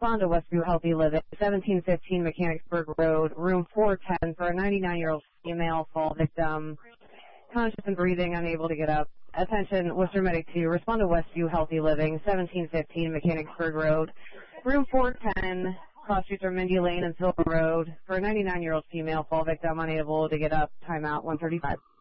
respond to Westview Healthy Living, 1715 Mechanicsburg Road, room 410 for a 99-year-old female fall victim, conscious and breathing, unable to get up. Attention, Worcester Medic 2, respond to Westview Healthy Living, 1715 Mechanicsburg Road, room 410, cross streets are Mindy Lane and Silver Road, for a 99-year-old female fall victim, unable to get up. Timeout 135.